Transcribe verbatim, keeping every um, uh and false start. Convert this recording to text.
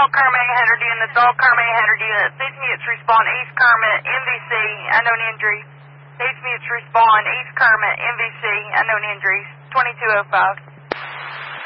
Dog Kerma eight hundred unit, Dog Kerma eight hundred unit. These units respond East Kerma, M V C, unknown injuries. These units respond East Kerma, M V C, unknown injuries. twenty-two oh five.